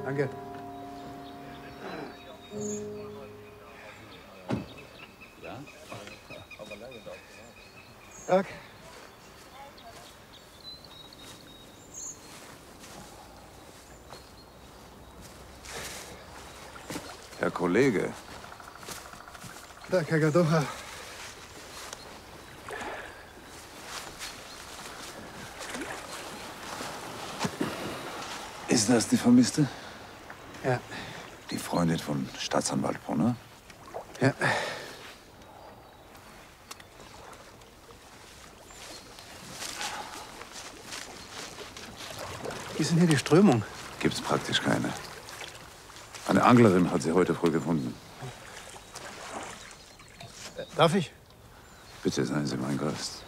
Danke. Ja? Tag. Herr Kollege. Tag, Herr Gadocha. Ist das die Vermisste? Ja. Die Freundin von Staatsanwalt Brunner? Ja. Wie ist denn hier die Strömung? Gibt's praktisch keine. Eine Anglerin hat sie heute früh gefunden. Darf ich? Bitte seien Sie mein Gast.